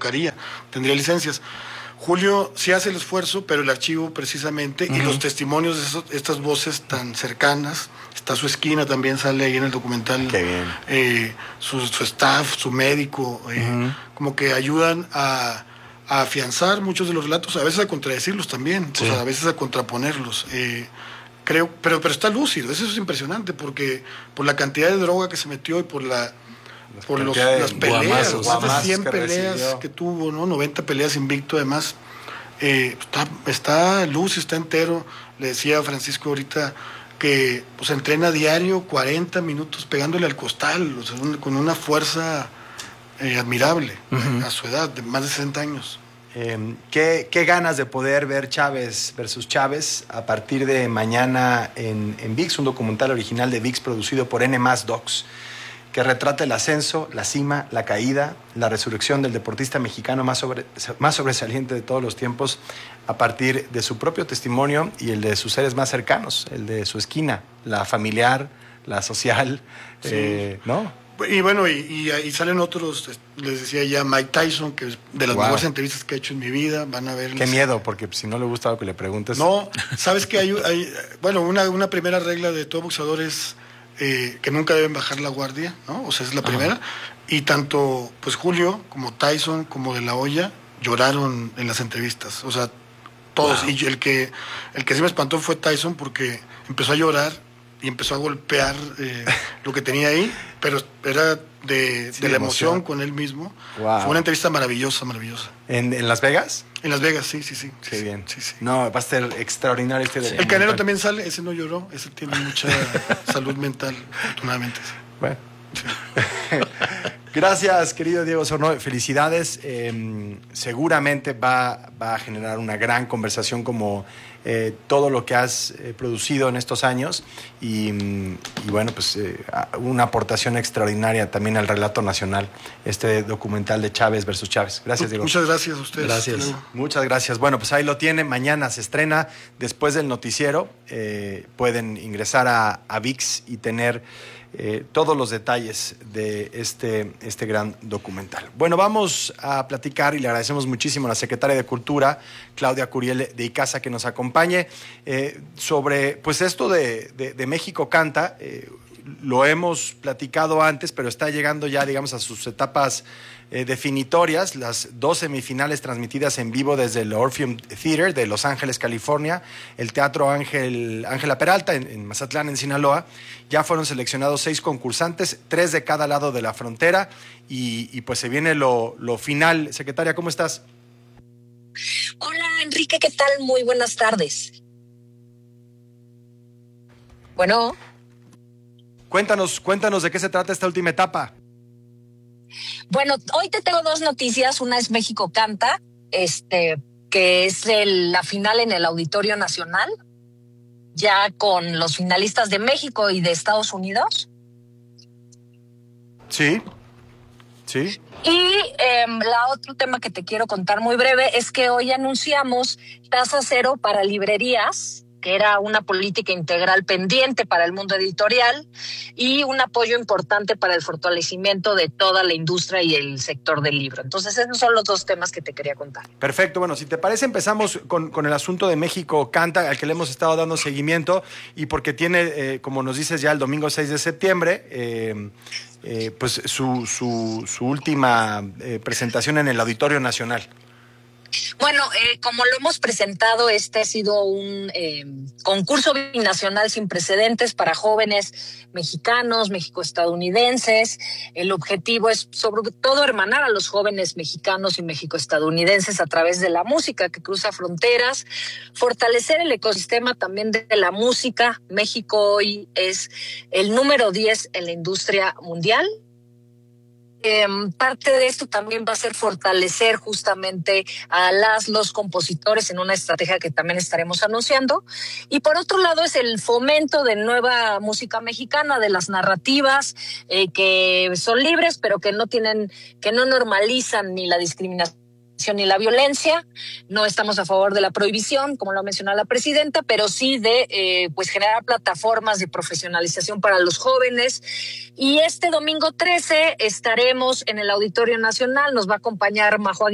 tocaría, tendría licencias. Julio sí hace el esfuerzo, pero el archivo precisamente y los testimonios de estas voces tan cercanas, está su esquina, también sale ahí en el documental. Qué bien. Su staff, su médico, como que ayudan a afianzar muchos de los relatos, a veces a contradecirlos también, Sí. o sea, a veces a contraponerlos. Creo, pero está lúcido, eso es impresionante, porque por la cantidad de droga que se metió y por las peleas, más de 100 peleas recibió. Que tuvo, ¿no? 90 peleas invicto, además. Está lúcido, está entero. Le decía a Francisco ahorita que pues entrena a diario 40 minutos pegándole al costal, o sea, con una fuerza admirable a su edad, de más de 60 años. ¿Qué ganas de poder ver Chávez versus Chávez a partir de mañana en ViX, un documental original de ViX producido por N+ Docs, que retrata el ascenso, la cima, la caída, la resurrección del deportista mexicano más sobresaliente de todos los tiempos a partir de su propio testimonio y el de sus seres más cercanos, el de su esquina, la familiar, la social, sí. ¿no? Y bueno, y salen otros, les decía ya Mike Tyson, que es de las mejores entrevistas que he hecho en mi vida, van a ver. Qué miedo, porque si no le gusta lo que le preguntes. No, sabes que hay bueno, una primera regla de todo boxeador es que nunca deben bajar la guardia, ¿no? O sea, es la primera. Y tanto pues Julio como Tyson como De La Hoya lloraron en las entrevistas, o sea, todos. Wow. Y el que sí me espantó fue Tyson, porque empezó a llorar y empezó a golpear lo que tenía ahí, pero era de la emoción con él mismo. Wow. Fue una entrevista maravillosa. ¿En Las Vegas? En Las Vegas, sí. Qué bien. Sí. No, va a ser extraordinario este documental. El Canelo también sale, ese no lloró, ese tiene mucha salud mental, afortunadamente. Bueno. Sí. Gracias, querido Diego Sornoe. Felicidades. Seguramente va a generar una gran conversación como todo lo que has producido en estos años y bueno, pues una aportación extraordinaria también al relato nacional, este documental de Chávez versus Chávez. Gracias, Diego. Muchas gracias a ustedes. Gracias. Muchas gracias. Bueno, pues ahí lo tienen. Mañana se estrena después del noticiero. Pueden ingresar a ViX y tener todos los detalles de este gran documental. Bueno, vamos a platicar y le agradecemos muchísimo a la secretaria de Cultura, Claudia Curiel de Icaza, que nos acompañe sobre pues esto de México Canta. Lo hemos platicado antes, pero está llegando ya, digamos, a sus etapas definitorias, las 2 semifinales transmitidas en vivo desde el Orpheum Theater de Los Ángeles, California, el Teatro Ángela Peralta en Mazatlán, en Sinaloa. Ya fueron seleccionados 6 concursantes, 3 de cada lado de la frontera y pues se viene lo final. Secretaria, ¿cómo estás? Hola, Enrique, ¿qué tal? Muy buenas tardes. Bueno. Cuéntanos de qué se trata esta última etapa. Bueno, hoy te tengo 2 noticias. Una es México Canta, que es la final en el Auditorio Nacional, ya con los finalistas de México y de Estados Unidos. Sí. Y la otro tema que te quiero contar muy breve es que hoy anunciamos tasa cero para librerías, que era una política integral pendiente para el mundo editorial y un apoyo importante para el fortalecimiento de toda la industria y el sector del libro. Entonces, esos son los 2 temas que te quería contar. Perfecto. Bueno, si te parece, empezamos con el asunto de México Canta, al que le hemos estado dando seguimiento y porque tiene, como nos dices ya, el domingo 6 de septiembre, pues su última presentación en el Auditorio Nacional. Bueno, como lo hemos presentado, este ha sido un concurso binacional sin precedentes para jóvenes mexicanos, mexicoestadounidenses. El objetivo es sobre todo hermanar a los jóvenes mexicanos y mexicoestadounidenses a través de la música que cruza fronteras, fortalecer el ecosistema también de la música. México hoy es el número 10 en la industria mundial. Parte de esto también va a ser fortalecer justamente a los compositores en una estrategia que también estaremos anunciando. Y por otro lado es el fomento de nueva música mexicana, de las narrativas que son libres, pero que no normalizan ni la discriminación ni la violencia. No estamos a favor de la prohibición, como lo ha mencionado la presidenta, pero sí de pues generar plataformas de profesionalización para los jóvenes. Y este domingo 13 estaremos en el Auditorio Nacional, nos va a acompañar Majo